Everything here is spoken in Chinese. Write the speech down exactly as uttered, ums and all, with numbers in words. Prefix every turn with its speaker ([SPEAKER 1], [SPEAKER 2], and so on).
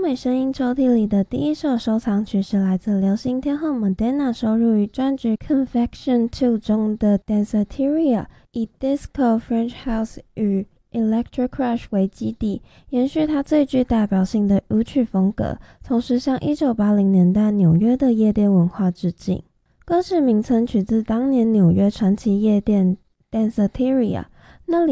[SPEAKER 1] 美声音抽屉里的第一首收藏曲是来自流行天后 Madonna 收录于专辑 Confection 二中的 Danceteria， 以 Disco、French House 与 Electro Crush 为基底，延续她最具代表性的舞曲风格，同时向一九八零年代纽约的夜店文化致敬。歌曲名称取自当年纽约传奇夜店 Danceteria，